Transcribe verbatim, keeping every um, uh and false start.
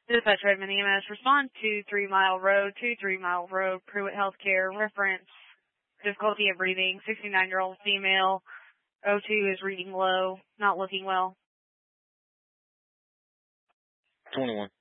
Dispatch Redmond E M S, respond to Three Mile Road, to Three Mile Road, Pruitt Healthcare, reference, difficulty of breathing, sixty-nine-year-old female, O two is reading low, not looking well. twenty-one.